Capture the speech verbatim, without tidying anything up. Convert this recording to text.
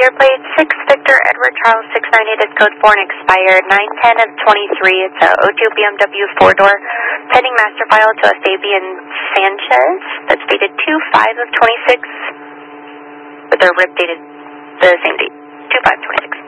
your plate six Victor Edward Charles six nine eight is code four and expired nine ten of twenty-three. It's a O two B M W four door. Sending master file to a Fabian Sanchez. That's dated two five of twenty-six. With their rip dated the same date. two five twenty-six.